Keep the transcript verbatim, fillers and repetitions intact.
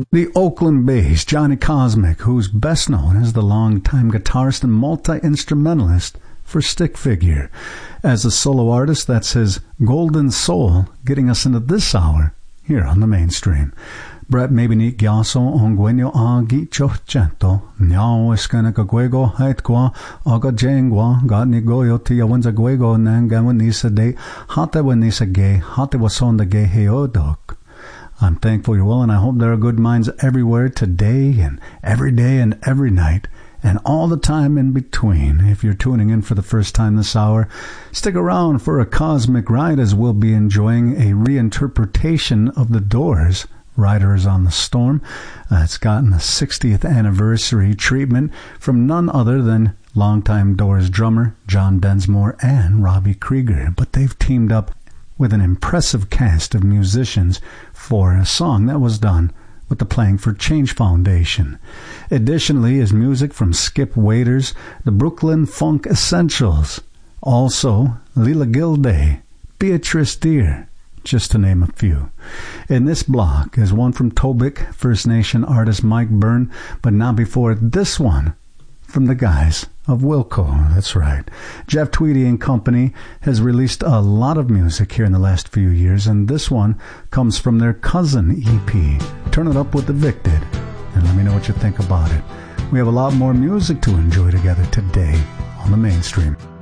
The Oakland-based Johnny Cosmic, who's best known as the longtime guitarist and multi-instrumentalist for Stick Figure. As a solo artist, that's his Golden Soul, getting us into this hour here on the Mainstream. Brett Mabinik Gyaso Ongwenyo Agi Chochento, Nyao Iskana Gagwego Haitqua, Aga Jangwa, Gatni Goyo Tia Wenza Gwego Nangawanisa De, Hata Wanisa Gay, Hata Wasonda Gay Heodok. I'm thankful you're well, and I hope there are good minds everywhere today and every day and every night and all the time in between. If you're tuning in for the first time this hour, stick around for a cosmic ride as we'll be enjoying a reinterpretation of The Doors' Riders on the Storm. Uh, it's gotten the sixtieth anniversary treatment from none other than longtime Doors drummer John Densmore and Robbie Krieger, but they've teamed up with an impressive cast of musicians for a song that was done with the Playing for Change Foundation. Additionally is music from Skip Waiters, the Brooklyn Funk Essentials, also Lila Gilday, Beatrice Deer, just to name a few. In this block is one from Tobic First Nation artist Mike Byrne, but not before this one from the guys of Wilco. That's right. Jeff Tweedy and Company has released a lot of music here in the last few years, and this one comes from their Cousin E P, Turn It Up with the Vic did, and let me know what you think about it. We have a lot more music to enjoy together today on the Mainstream.